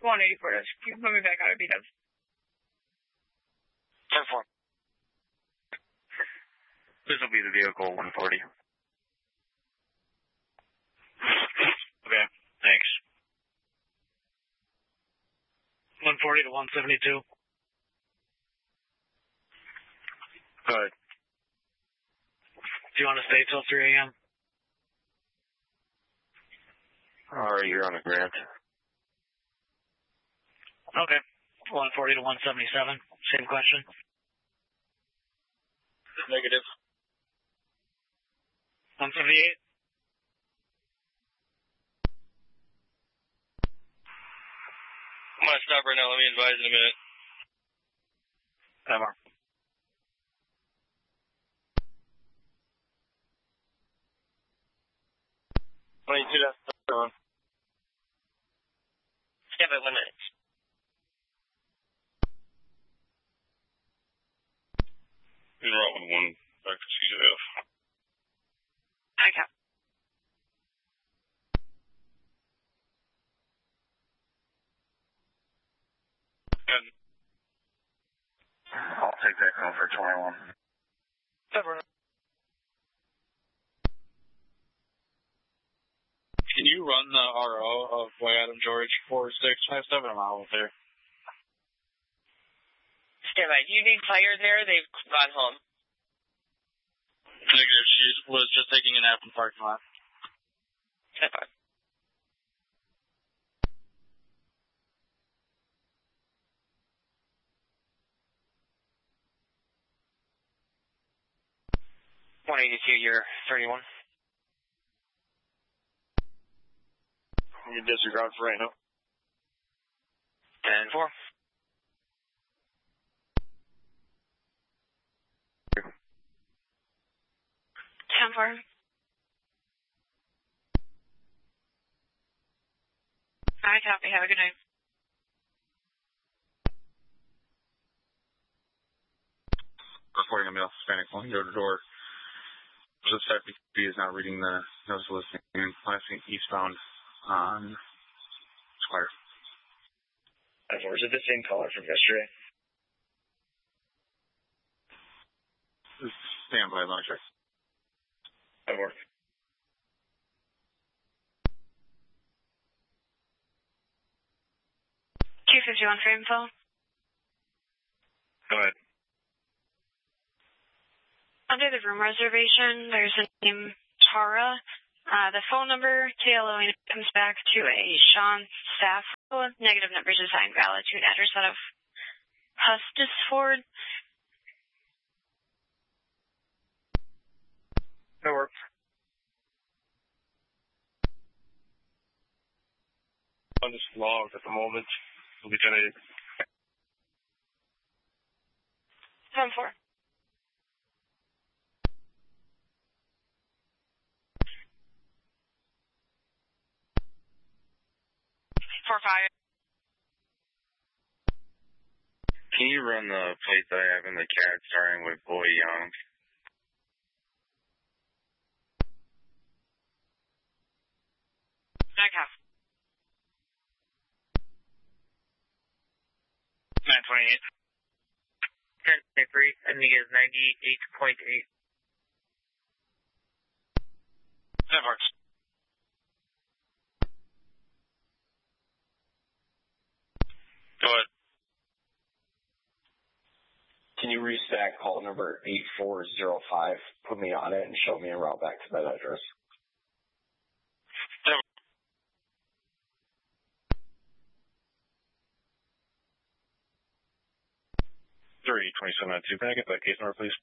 184 does. You can put me back out of B-dubs. 10-4. This will be the vehicle 140. Okay, thanks. 140 to 172. Good. Do you want to stay till 3 a.m.? All right, you're on a grant. Okay. 140 to 177. Same question. Negative. 178. I'm going to stop right now. Let me advise in a minute. MR. That's on. Step at 1 minute. In route 1, back to CJF. Okay. And I'll take that call for 21. Can you run the RO of Boy Adam George 4657? I'm out there. Stand by. Do you need fire there? They've gone home. Negative. She was just taking a nap in the parking lot. Stand by. You're 31. You disregard for right now. 10-4. Temper. Hi, copy. Have a good night. reporting on the Hispanic one, door to door. Suspect B is not reading the notice listing and passing eastbound on Squire. Or is it the same color from yesterday? Stand by, let me check. That works. $251 for info. Go ahead. Under the room reservation, there's a name Tara. The phone number, TLO, comes back to a Sean Saffo. Negative numbers assigned valid to an address out of Hustisford. That works. On this log at the moment, will be generated. 10-4. Can you run the plate that I have in the CAD starting with Boy Young? Okay. 928. 10-3, I think it's 98.8. That works. Go ahead. Can you restack call number 8405, put me on it, and show me a route back to that address? 2792. Can I get that case number, please?